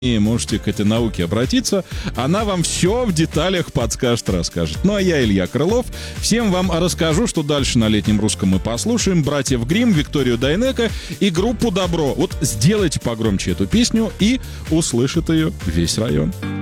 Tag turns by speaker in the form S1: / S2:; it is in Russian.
S1: можете к этой науке обратиться. Она вам все в деталях подскажет, расскажет. Ну, а я, Илья Крылов, всем вам расскажу, что дальше на Летнем русском мы послушаем. Братьев Гримм, Викторию Дайнеко и группу «Добро». Вот сделайте погромче эту песню, и услышит ее весь район.